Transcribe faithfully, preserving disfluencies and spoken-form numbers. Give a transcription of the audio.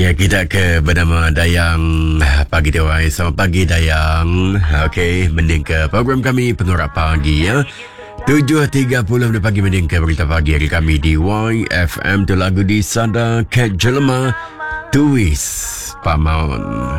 Ya, kita ke bernama Dayang. Pagi Dewan. Selamat pagi Dayang. Okey, mending ke program kami Pengorak Pagi ya. tujuh tiga puluh pagi mending ke berita pagi hari kami di Y F M. Tu lagu di Sada Kat Jelema Tuis Pamaun.